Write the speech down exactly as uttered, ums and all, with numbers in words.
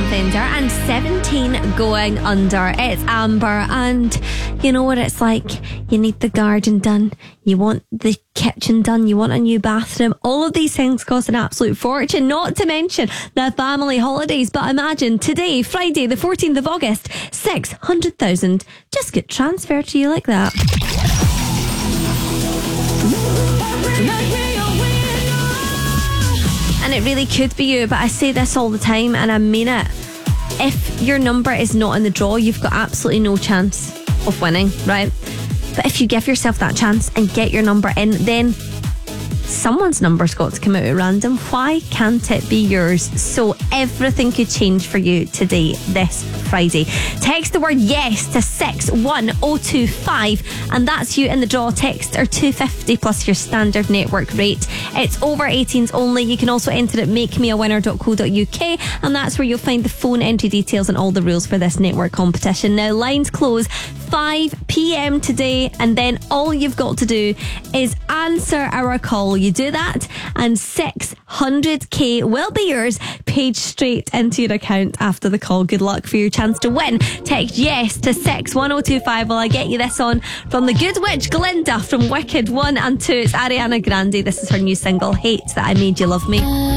Fender and seventeen going under. It's Amber, and you know what it's like. You need the garden done, you want the kitchen done, you want a new bathroom. All of these things cost an absolute fortune, not to mention the family holidays. But imagine today, Friday the fourteenth of August, six hundred thousand just get transferred to you like that. And it really could be you, but I say this all the time and I mean it. If your number is not in the draw, you've got absolutely no chance of winning, right? But if you give yourself that chance and get your number in, then someone's number's got to come out at random. Why can't it be yours? So everything could change for you today, this Friday. Text the word yes to six one oh two five, and that's you in the draw. Text or two fifty plus your standard network rate. It's over eighteens only. You can also enter at make me a winner dot co dot uk, and that's where you'll find the phone entry details and all the rules for this network competition. Now, lines close five p.m. today, and then all you've got to do is answer our call. You do that and six hundred k will be yours, paid straight into your account after the call. Good luck for your chance to win. Text yes to six one oh two five while I get you this on from the Good Witch Glinda from Wicked one and two. It's Ariana Grande. This is her new single, Hate That I Made You Love Me.